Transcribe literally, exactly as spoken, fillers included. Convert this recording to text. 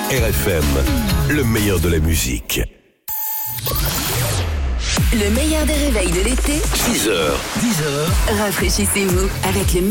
R F M, le meilleur de la musique. Le meilleur des réveils de l'été. six heures, dix heures. Rafraîchissez-vous avec le